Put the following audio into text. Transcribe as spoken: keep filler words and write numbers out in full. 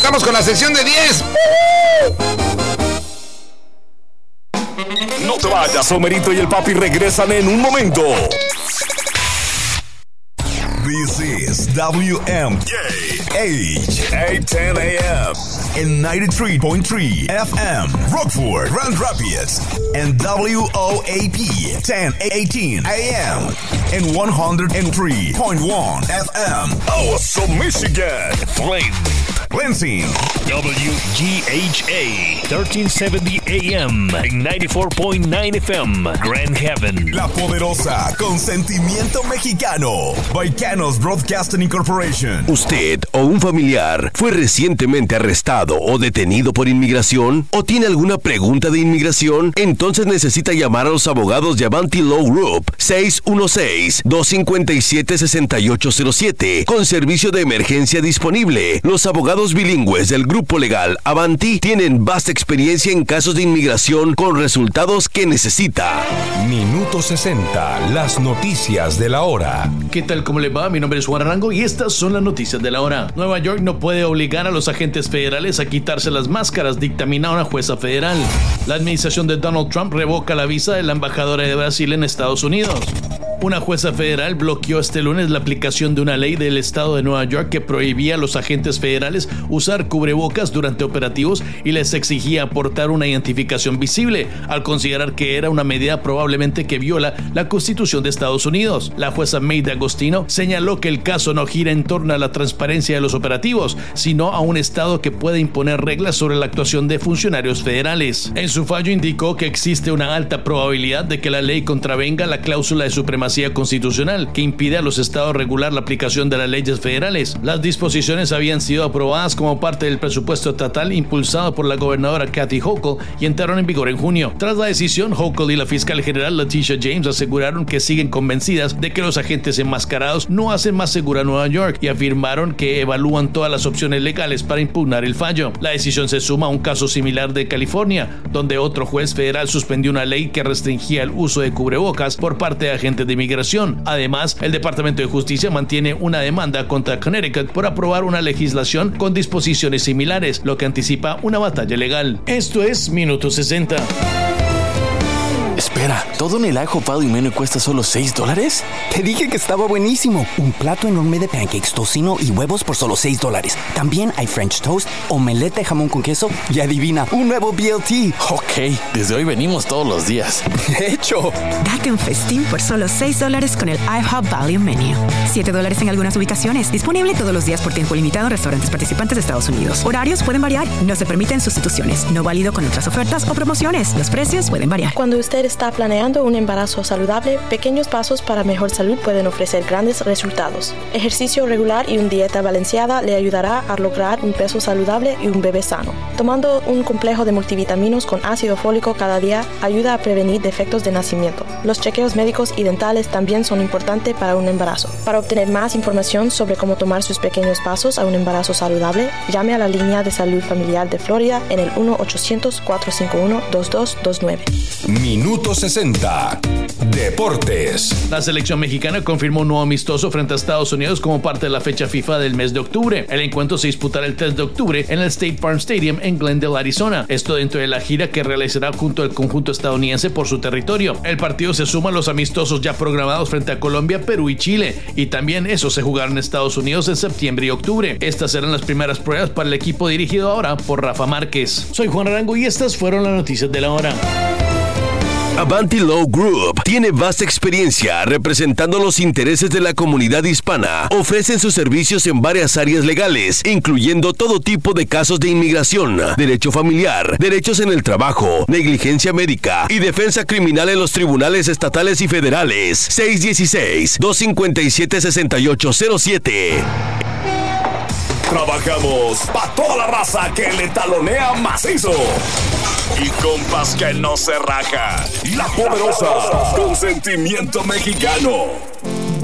Regresamos con la sección de diez. No te vayas, Homerito y el Papi regresan en un momento. This is W M K H eight ten A M and ninety-three point three F M Rockford, Grand Rapids, and W O A P ten eighteen A M and one oh three point one F M Awesome, Michigan, Flint, Lansing, W G H A thirteen seventy A M and ninety-four point nine F M Grand Haven, La Poderosa, con sentimiento mexicano, Baicanos Broadcasting Incorporation. ¿Usted o un familiar fue recientemente arrestado o detenido por inmigración? ¿O tiene alguna pregunta de inmigración? Entonces necesita llamar a los abogados de Avanti Law Group seis uno seis, dos cinco siete, seis ocho cero siete con servicio de emergencia disponible. Los abogados bilingües del grupo legal Avanti tienen vasta experiencia en casos de inmigración con resultados que necesita. Minuto sesenta, las noticias de la hora. ¿Qué tal? ¿Cómo le va? Mi nombre es Juan Arango y estas son las noticias de la hora. Nueva York no puede obligar a los agentes federales a quitarse las máscaras, dictamina una jueza federal. La administración de Donald Trump revoca la visa de la embajadora de Brasil en Estados Unidos. Una jueza federal bloqueó este lunes la aplicación de una ley del estado de Nueva York que prohibía a los agentes federales usar cubrebocas durante operativos y les exigía aportar una identificación visible, al considerar que era una medida probablemente que viola la Constitución de Estados Unidos. La jueza May D'Agostino señaló que el caso no gira en torno a la transparencia de los operativos, sino a un estado que puede imponer reglas sobre la actuación de funcionarios federales. En su fallo indicó que existe una alta probabilidad de que la ley contravenga la cláusula de supremacía constitucional que impide a los estados regular la aplicación de las leyes federales. Las disposiciones habían sido aprobadas como parte del presupuesto estatal impulsado por la gobernadora Kathy Hochul y entraron en vigor en junio. Tras la decisión, Hochul y la fiscal general Letitia James aseguraron que siguen convencidas de que los agentes enmascarados no hacen más segura Nueva York y afirmaron que evalúan todas las opciones legales para impugnar el fallo. La decisión se suma a un caso similar de California, donde otro juez federal suspendió una ley que restringía el uso de cubrebocas por parte de agentes de inmigración. Además, el Departamento de Justicia mantiene una demanda contra Connecticut por aprobar una legislación con disposiciones similares, lo que anticipa una batalla legal. Esto es Minuto sesenta. Espera, ¿todo en el I Hope Value Menu cuesta solo seis dólares? Te dije que estaba buenísimo. Un plato enorme de pancakes, tocino y huevos por solo seis dólares. También hay French toast, omelette de jamón con queso y adivina, un nuevo B L T. Ok, desde hoy venimos todos los días. De hecho. Date un festín por solo seis dólares con el I Hope Value Menu. siete dólares en algunas ubicaciones. Disponible todos los días por tiempo limitado en restaurantes participantes de Estados Unidos. Horarios pueden variar. No se permiten sustituciones. No válido con otras ofertas o promociones. Los precios pueden variar. Cuando usted está planeando un embarazo saludable, pequeños pasos para mejor salud pueden ofrecer grandes resultados. Ejercicio regular y una dieta balanceada le ayudará a lograr un peso saludable y un bebé sano. Tomando un complejo de multivitaminos con ácido fólico cada día ayuda a prevenir defectos de nacimiento. Los chequeos médicos y dentales también son importantes para un embarazo. Para obtener más información sobre cómo tomar sus pequeños pasos a un embarazo saludable, llame a la línea de salud familiar de Florida en el uno ochocientos, cuatro cinco uno, dos dos dos nueve. Minuto sesenta. Deportes. La selección mexicana confirmó un nuevo amistoso frente a Estados Unidos como parte de la fecha FIFA del mes de octubre. El encuentro se disputará el tres de octubre en el State Farm Stadium en Glendale, Arizona. Esto dentro de la gira que realizará junto al conjunto estadounidense por su territorio. El partido se suma a los amistosos ya programados frente a Colombia, Perú y Chile, y también esos se jugarán en Estados Unidos en septiembre y octubre. Estas serán las primeras pruebas para el equipo dirigido ahora por Rafa Márquez. Soy Juan Arango y estas fueron las noticias de la hora. Avanti Law Group tiene vasta experiencia representando los intereses de la comunidad hispana. Ofrecen sus servicios en varias áreas legales, incluyendo todo tipo de casos de inmigración, derecho familiar, derechos en el trabajo, negligencia médica y defensa criminal en los tribunales estatales y federales. seis uno seis, dos cinco siete, seis ocho cero siete. Trabajamos para toda la raza que le talonea macizo. Y compas que no se raja. La Poderosa, con sentimiento mexicano.